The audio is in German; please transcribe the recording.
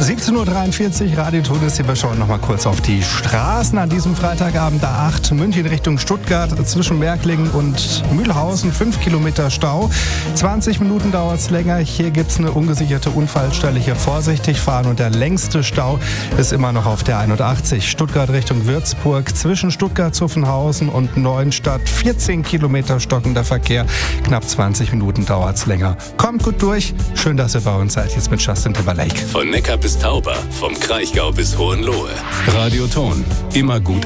17.43 Uhr, Radio Todesziel. Wir schauen noch mal kurz auf die Straßen an diesem Freitagabend. A8 München Richtung Stuttgart zwischen Märklingen und Mühlhausen. 5 Kilometer Stau. 20 Minuten dauert es länger. Hier gibt es eine ungesicherte Unfallstelle. Hier vorsichtig fahren. Und der längste Stau ist immer noch auf der 81. Stuttgart Richtung Würzburg zwischen Stuttgart-Zuffenhausen und Neuenstadt. 14 Kilometer stockender Verkehr. Knapp 20 Minuten dauert es länger. Kommt gut durch. Schön, dass ihr bei uns seid. Jetzt mit Justin Timberlake. Von Neckar bis Tauber, vom Kraichgau bis Hohenlohe. Radio Ton, immer gut